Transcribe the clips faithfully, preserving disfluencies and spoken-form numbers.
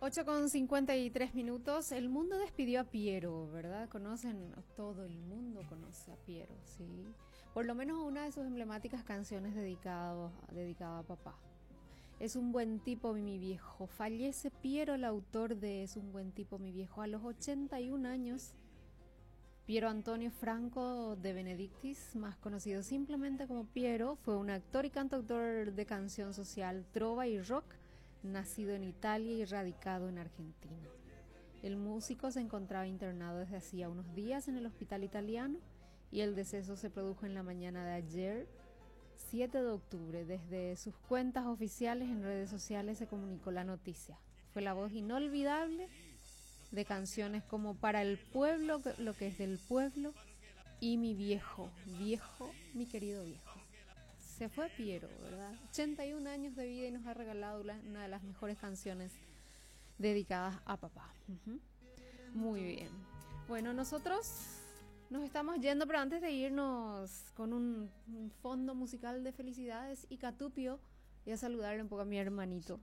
ocho con cincuenta y tres minutos. El mundo despidió a Piero, ¿verdad? Conocen, todo el mundo conoce a Piero, sí. Por lo menos una de sus emblemáticas canciones dedicado, dedicada a papá. Es un buen tipo mi viejo. Fallece Piero, el autor de Es un buen tipo mi viejo, a los ochenta y un años. Piero Antonio Franco de Benedictis, más conocido simplemente como Piero, fue un actor y cantautor de canción social, trova y rock, nacido en Italia y radicado en Argentina. El músico se encontraba internado desde hacía unos días en el hospital italiano y el deceso se produjo en la mañana de ayer, siete de octubre. Desde sus cuentas oficiales en redes sociales se comunicó la noticia. Fue la voz inolvidable de canciones como Para el pueblo, lo que es del pueblo, y Mi viejo, viejo, mi querido viejo. Se fue Piero, ¿verdad? ochenta y un años de vida y nos ha regalado una de las mejores canciones dedicadas a papá. Uh-huh. Muy bien. Bueno, nosotros nos estamos yendo, pero antes de irnos con un, un fondo musical de felicidades y Catupio, voy a saludarle un poco a mi hermanito.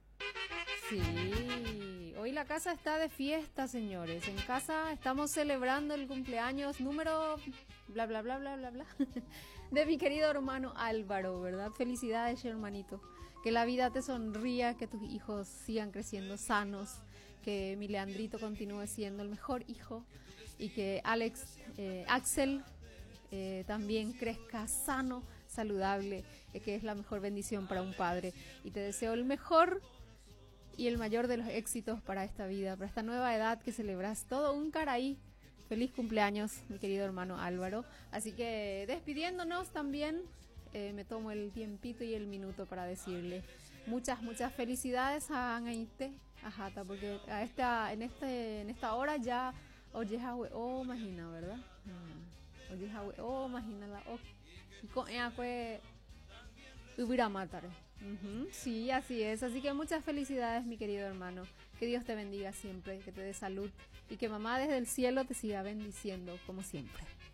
Sí, hoy la casa está de fiesta, señores. En casa estamos celebrando el cumpleaños número bla bla bla bla bla bla de mi querido hermano Álvaro, ¿verdad? Felicidades, hermanito. Que la vida te sonría, que tus hijos sigan creciendo sanos, que mi Leandrito continúe siendo el mejor hijo y que Alex, eh, Axel eh, también crezca sano, saludable, eh, que es la mejor bendición para un padre. Y te deseo el mejor y el mayor de los éxitos para esta vida, para esta nueva edad que celebras todo un caraí. Feliz cumpleaños, mi querido hermano Álvaro. Así que despidiéndonos también, eh, me tomo el tiempito y el minuto para decirle muchas, muchas felicidades a Angaite, a Jata, porque a esta, en, este, en esta hora ya oye jahue, oh, imagina, ¿verdad? Oye jahue, oh, imagina la, oh, y con ella fue hubiera matar. Uh-huh, sí, así es. Así que muchas felicidades, mi querido hermano. Que Dios te bendiga siempre, que te dé salud y que mamá desde el cielo te siga bendiciendo como siempre.